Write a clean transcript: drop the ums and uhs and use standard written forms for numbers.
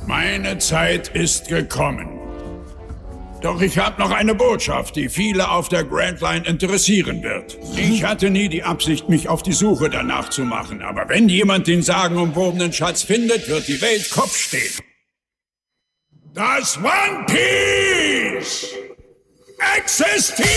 Meine Zeit ist gekommen. Doch ich habe noch eine Botschaft, die viele auf der Grand Line interessieren wird. Ich hatte nie die Absicht, mich auf die Suche danach zu machen. Aber wenn jemand den sagenumwobenen Schatz findet, wird die Welt Kopf stehen. Das One Piece existiert!